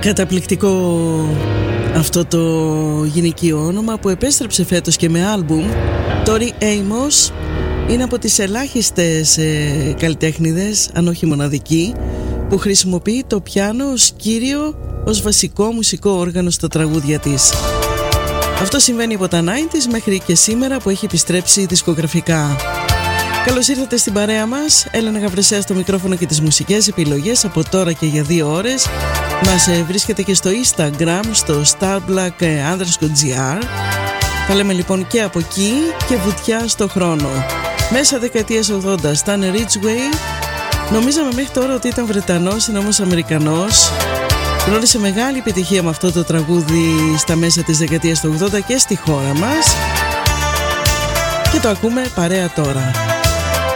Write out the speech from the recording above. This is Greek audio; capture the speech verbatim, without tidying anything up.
Καταπληκτικό αυτό το γυναικείο όνομα που επέστρεψε φέτος και με άλμπουμ. Tori Amos είναι από τις ελάχιστες ε, καλλιτέχνηδες, αν όχι μοναδική, που χρησιμοποιεί το πιάνο ως κύριο, ως βασικό μουσικό όργανο στα τραγούδια της. Αυτό συμβαίνει από τα ενενήντα μέχρι και σήμερα που έχει επιστρέψει δισκογραφικά. Καλώς ήρθατε στην παρέα μας. Έλενα Γαβρεσέα στο μικρόφωνο και τις μουσικές επιλογές από τώρα και για δύο ώρες. Μας ε, βρίσκεται και στο Instagram, στο starblack underscore gr. Θα λέμε λοιπόν και από εκεί και βουτιά στο χρόνο. Μέσα δεκαετίες ογδόντα, Stan Ridgway. Νομίζαμε μέχρι τώρα ότι ήταν Βρετανός, είναι όμως Αμερικανός. Γνώρισε μεγάλη επιτυχία με αυτό το τραγούδι στα μέσα της δεκαετίας του ογδόντα και στη χώρα μας. Και το ακούμε παρέα τώρα.